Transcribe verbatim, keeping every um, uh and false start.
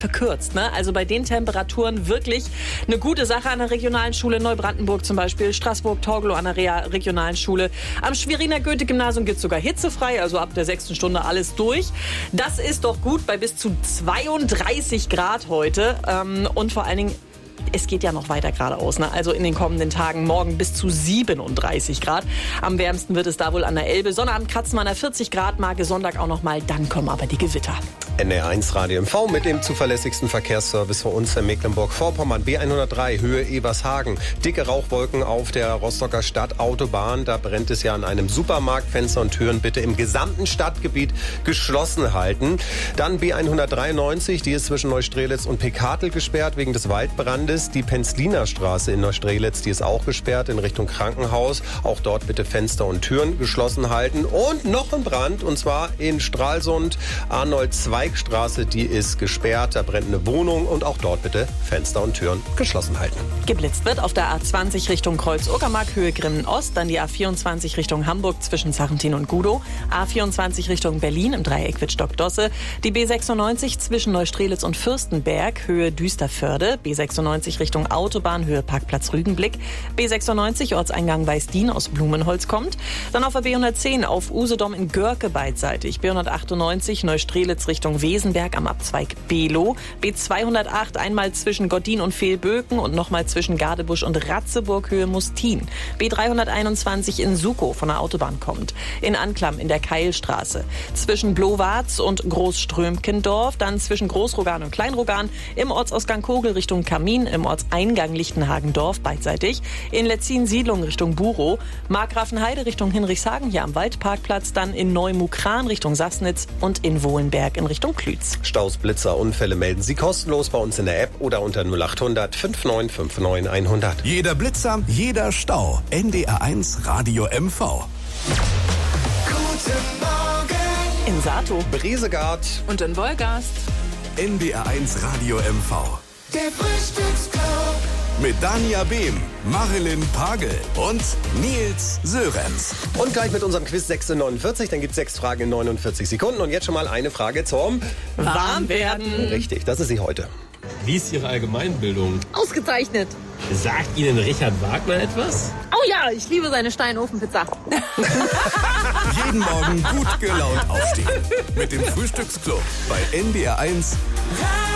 verkürzt, ne? Also bei den Temperaturen wirklich eine gute Sache an der regionalen Schule Neubrandenburg zum Beispiel, Straßburg-Torgelow an der Rea- regionalen Schule. Am Schweriner Goethe-Gymnasium gibt es sogar hitzefrei, also ab der sechsten Stunde alles durch. Das ist doch gut bei bis zu zweiunddreißig Grad heute ähm, und vor allen Dingen es geht ja noch weiter geradeaus, ne? Also in den kommenden Tagen morgen bis zu siebenunddreißig Grad. Am wärmsten wird es da wohl an der Elbe. Sonnabend kratzen wir an der vierzig Grad Marke, Sonntag auch noch mal, dann kommen aber die Gewitter. N R eins Radio M V mit dem zuverlässigsten Verkehrsservice für uns in Mecklenburg-Vorpommern. B hundertdrei, Höhe Ebershagen. Dicke Rauchwolken auf der Rostocker Stadtautobahn. Da brennt es ja an einem Supermarkt. Fenster und Türen bitte im gesamten Stadtgebiet geschlossen halten. Dann B hundertdreiundneunzig, die ist zwischen Neustrelitz und Pekatel gesperrt wegen des Waldbrandes. Die Penzliner Straße in Neustrelitz, die ist auch gesperrt in Richtung Krankenhaus. Auch dort bitte Fenster und Türen geschlossen halten. Und noch ein Brand, und zwar in Stralsund, Arnold-Zweig-Straße, die ist gesperrt. Da brennt eine Wohnung und auch dort bitte Fenster und Türen geschlossen halten. Geblitzt wird auf der A zwanzig Richtung Kreuz-Uckermark, Höhe Grimmen-Ost, dann die A vierundzwanzig Richtung Hamburg zwischen Sarrentin und Gudow, A vierundzwanzig Richtung Berlin im Dreieck Wittstock-Dosse, die B sechsundneunzig zwischen Neustrelitz und Fürstenberg, Höhe Düsterförde, B sechsundneunzig Richtung Autobahn, Höhe Parkplatz Rügenblick, B sechsundneunzig Ortseingang Weißdien aus Blumenholz kommt, dann auf der B hundertzehn auf Usedom in Görke beidseitig, B hundertachtundneunzig Neustrelitz Richtung Wesenberg am Abzweig Below, B zweihundertacht einmal zwischen Gottin und Fehlböken und nochmal zwischen Gadebusch und Ratzeburg Höhe Mustin, B dreihunderteinundzwanzig in Sukow von der Autobahn kommt, in Anklam in der Keilstraße, zwischen Blowarz und Großströmkendorf, dann zwischen Großrogan und Kleinrogan, im Ortsausgang Kogel Richtung Kamin, im Ortseingang Lichtenhagendorf beidseitig, in Letzin-Siedlung Richtung Burow, Markgrafenheide Richtung Hinrichshagen hier am Waldparkplatz, dann in Neumukran Richtung Sassnitz und in Wohlenberg in Richtung Klütz. Staus, Blitzer, Unfälle melden Sie kostenlos bei uns in der App oder unter null achthundert fünfundneunzig neunundfünfzig hundert. Jeder Blitzer, jeder Stau. N D R eins Radio M V. Guten Morgen In Sato. Bresegard. Und in Wolgast. N D R eins Radio M V. Der Frühstücksclub. Mit Dania Behm, Marilyn Pagel und Nils Sörenz. Und gleich mit unserem Quiz sechs Uhr neunundvierzig, dann gibt es sechs Fragen in neunundvierzig Sekunden. Und jetzt schon mal eine Frage zum Warm werden. Richtig, das ist sie heute. Wie ist Ihre Allgemeinbildung? Ausgezeichnet. Sagt Ihnen Richard Wagner etwas? Oh ja, ich liebe seine Steinofenpizza. Jeden Morgen gut gelaunt aufstehen. Mit dem Frühstücksclub bei N D R eins.